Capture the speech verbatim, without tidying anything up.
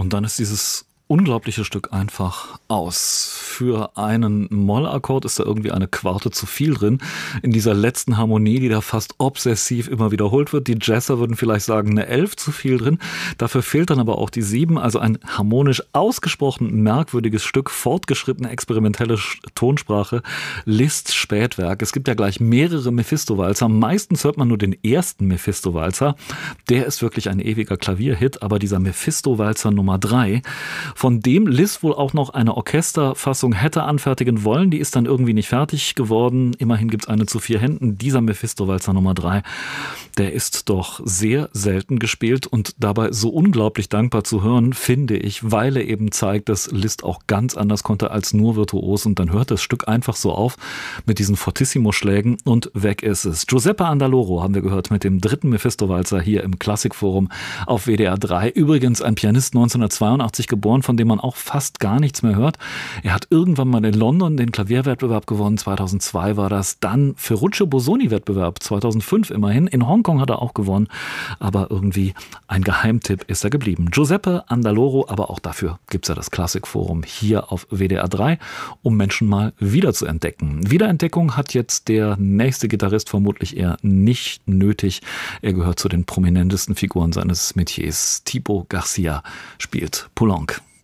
Und dann ist dieses unglaubliche Stück einfach aus. Für einen Mollakkord ist da irgendwie eine Quarte zu viel drin. In dieser letzten Harmonie, die da fast obsessiv immer wiederholt wird. Die Jazzer würden vielleicht sagen, eine Elf zu viel drin. Dafür fehlt dann aber auch die Sieben. Also ein harmonisch ausgesprochen merkwürdiges Stück, fortgeschrittene experimentelle Tonsprache, Liszt's Spätwerk. Es gibt ja gleich mehrere Mephisto-Walzer. Meistens hört man nur den ersten Mephisto-Walzer. Der ist wirklich ein ewiger Klavierhit. Aber dieser Mephisto-Walzer Nummer drei, von dem Liszt wohl auch noch eine Orchesterfassung hätte anfertigen wollen. Die ist dann irgendwie nicht fertig geworden. Immerhin gibt es eine zu vier Händen. Dieser Mephisto-Walzer Nummer drei, der ist doch sehr selten gespielt und dabei so unglaublich dankbar zu hören, finde ich, weil er eben zeigt, dass Liszt auch ganz anders konnte als nur virtuos. Und dann hört das Stück einfach so auf mit diesen Fortissimo-Schlägen und weg ist es. Giuseppe Andaloro haben wir gehört mit dem dritten Mephisto-Walzer hier im Klassikforum auf W D R drei. Übrigens ein Pianist, neunzehnhundertzweiundachtzig geboren, von dem man auch fast gar nichts mehr hört. Er hat irgendwann mal in London den Klavierwettbewerb gewonnen, zweitausendzwei war das. Dann Ferruccio Busoni-Wettbewerb, zweitausendfünf immerhin. In Hongkong hat er auch gewonnen, aber irgendwie ein Geheimtipp ist er geblieben. Giuseppe Andaloro, aber auch dafür gibt es ja das Klassikforum hier auf W D R drei, um Menschen mal wieder zu entdecken. Wiederentdeckung hat jetzt der nächste Gitarrist vermutlich eher nicht nötig. Er gehört zu den prominentesten Figuren seines Metiers. Thibaut Garcia spielt Poulenc.